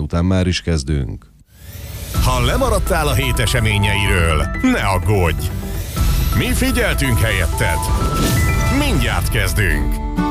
után már is kezdünk. Ha lemaradtál a hét eseményeiről, ne aggódj! Mi figyeltünk helyetted! Mindjárt kezdünk!